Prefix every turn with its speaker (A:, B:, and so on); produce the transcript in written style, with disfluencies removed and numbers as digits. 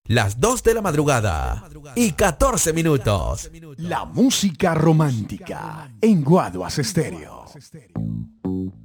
A: Las 2 de la madrugada y 14 minutos.
B: La música romántica en Guaduas Estéreo.